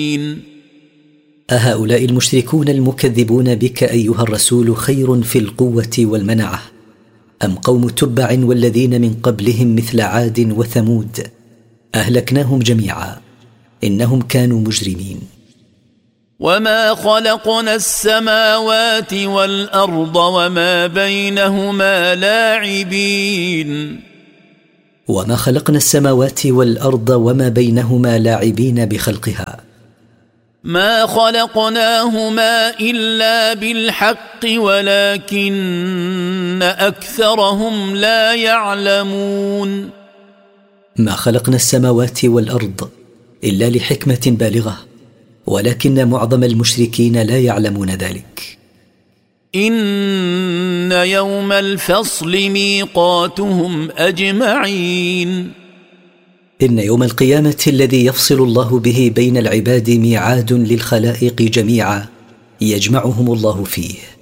أهؤلاء المشركون المكذبون بك أيها الرسول خير في القوة والمنعة أم قوم تبع والذين من قبلهم مثل عاد وثمود أهلكناهم جميعا إنهم كانوا مجرمين. وما خلقنا السماوات والأرض وما بينهما لاعبين. وما خلقنا السماوات والأرض وما بينهما لاعبين بخلقها. ما خلقناهما إلا بالحق ولكن أكثرهم لا يعلمون. ما خلقنا السماوات والأرض إلا لحكمة بالغة ولكن معظم المشركين لا يعلمون ذلك. إن يوم الفصل ميقاتهم أجمعين. إن يوم القيامة الذي يفصل الله به بين العباد ميعاد للخلائق جميعا يجمعهم الله فيه.